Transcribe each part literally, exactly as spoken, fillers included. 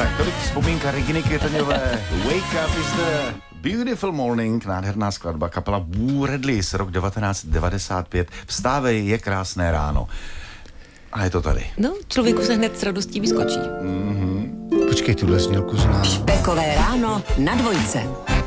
Tak tolik vzpomínka Reginy Květoňové. Wake up is the beautiful morning, nádherná skladba, kapela Boo Radleys, rok devatenáct devadesát pět. Vstávej, je krásné ráno. A je to tady. No, člověku se hned s radostí vyskočí. Mm-hmm. Počkej, tuhle znělku znám. Špekové ráno na dvojce.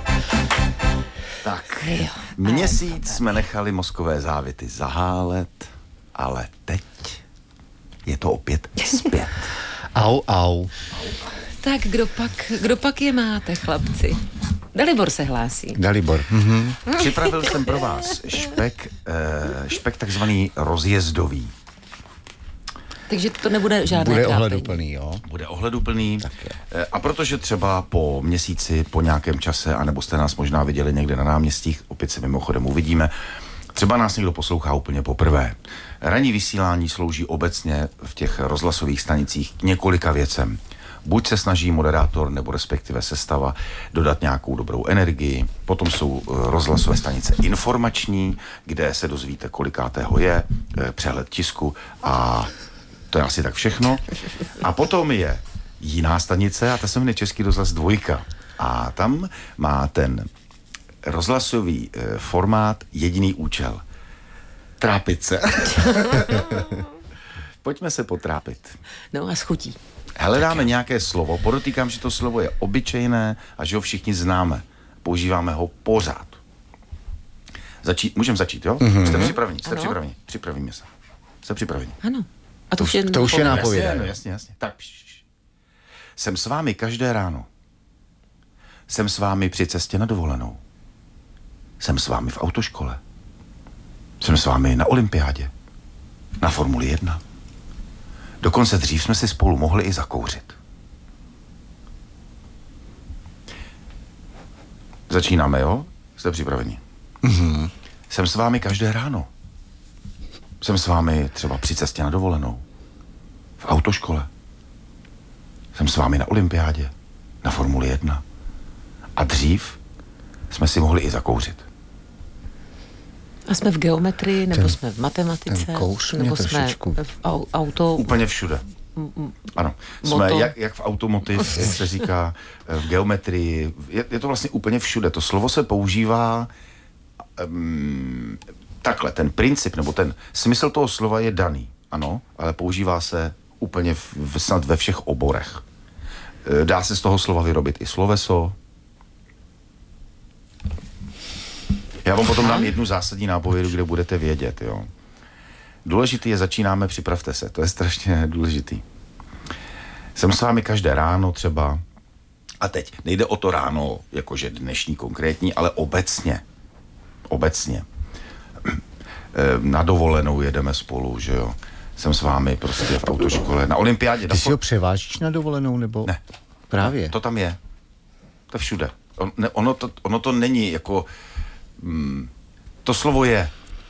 Tak, měsíc jsme nechali mozkové závity zahálet, ale teď je to opět zpět. Au, au. Tak kdo pak, kdo pak je máte, chlapci? Dalibor se hlásí. Dalibor. Mhm. Připravil jsem pro vás špek, eh, špek takzvaný rozjezdový. Takže to nebude žádné Bude trápení. ohleduplný, jo? Bude ohleduplný. Eh, a protože třeba po měsíci, po nějakém čase, anebo jste nás možná viděli někde na náměstích, opět se mimochodem uvidíme, třeba nás někdo poslouchá úplně poprvé. Ranní vysílání slouží obecně v těch rozhlasových stanicích k několika věcem. Buď se snaží moderátor nebo respektive sestava dodat nějakou dobrou energii, potom jsou rozhlasové stanice informační, kde se dozvíte, kolikátého je, přehled tisku a to je asi tak všechno. A potom je jiná stanice a ta se jmenuje Český rozhlas dvojka. A tam má ten rozhlasový e, formát jediný účel. Trápit se. Pojďme se potrápit. No a schutí. Hledáme nějaké slovo, podotýkám, že to slovo je obyčejné a že ho všichni známe. Používáme ho pořád. Začít, můžeme začít, jo? Mm-hmm. Jste připraveni? Jste Ano. připraveni? Připravíme se. Jste připraveni? Ano. A to už je To už je nápověda. Jasně, no, jasně, jasně. Tak, pš. Jsem s vámi každé ráno. Jsem s vámi při cestě na dovolenou. Jsem s vámi v autoškole. Jsem s vámi na olympiádě. Na Formuli jedna. Dokonce dřív jsme si spolu mohli i zakouřit. Začínáme, jo? Jste připraveni? Mhm. Jsem s vámi každé ráno. Jsem s vámi třeba při cestě na dovolenou. V autoškole. Jsem s vámi na olympiádě. Na Formuli jedna. A dřív jsme si mohli i zakouřit. A jsme v geometrii, nebo Ten- jsme v matematice, ten kouř mě nebo jsme trošičku. v au, auto... Úplně všude. Ano. Jsme Moto. jak, jak v automotiv, jak se říká, v geometrii. Je, je to vlastně úplně všude. To slovo se používá um, takhle. Ten princip, nebo ten smysl toho slova je daný. Ano, ale používá se úplně v, v, snad ve všech oborech. E, Dá se z toho slova vyrobit i sloveso. Já vám potom dám jednu zásadní nápovědu, kde budete vědět, jo. Důležitý je, začínáme, připravte se, to je strašně důležitý. Jsem s vámi každé ráno třeba, a teď nejde o to ráno, jakože dnešní konkrétní, ale obecně, obecně. Na dovolenou jedeme spolu, že jo. Jsem s vámi prostě v autoškole, na olympiádě. Ty si ho převážíš na dovolenou, nebo? Ne. Právě. To tam je. To je všude. On, ne, ono, to, ono to není jako... Mm, to slovo je.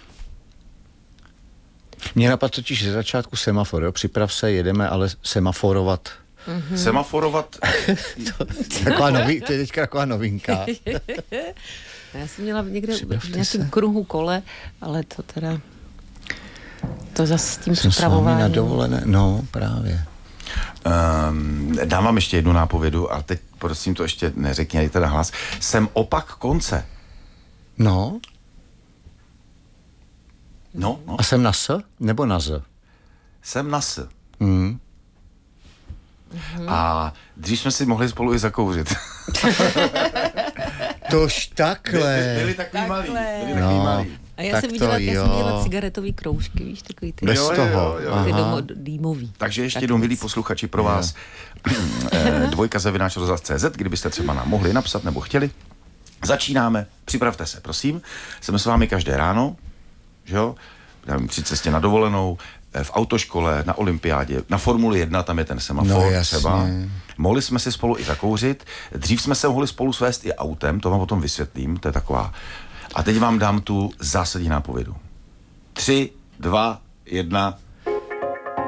Mě napadl totiž ze začátku semafor, jo? Připrav se, jedeme, ale semaforovat. Mm-hmm. Semaforovat... Taková nový, to je teďka taková novinka. Já jsem měla někde Připravte v nějakém se. kruhu kole, ale to teda... To zase s tím Jsem s vámi připravováním. na dovolené, no právě. Um, dám vám ještě jednu nápovědu, ale teď prosím to ještě neřekněte na hlas. Jsem opak konce. No, No, no. a jsem na S, nebo na Z? Jsem na S. Mm. A dřív jsme si mohli spolu i zakouřit. Tož takhle. Byli takový malí. Byli No. takový malí. A já Tak jsem to viděla, já jo. jsem viděla cigaretový kroužky, víš, takový ty, Bez Jo, jo, toho. jo, jo. ty Aha. domo, dýmový. Takže ještě Tak jednou, milí nic. posluchači, pro vás eh, dvojka zavináč rozhlas tečka cé zet, kdybyste třeba nám mohli napsat nebo chtěli. Začínáme, připravte se, prosím. Jsem s vámi každé ráno, že jo? Já vím, při cestě na dovolenou, eh, v autoškole, na olympiádě, na Formuli jedna, tam je ten semafor No, jasně. třeba. Mohli jsme si spolu i zakouřit. Dřív jsme se mohli spolu svést i autem, to vám potom vysvětlím, to je taková. A teď vám dám tu zásadní nápovědu. Tři, dva, jedna,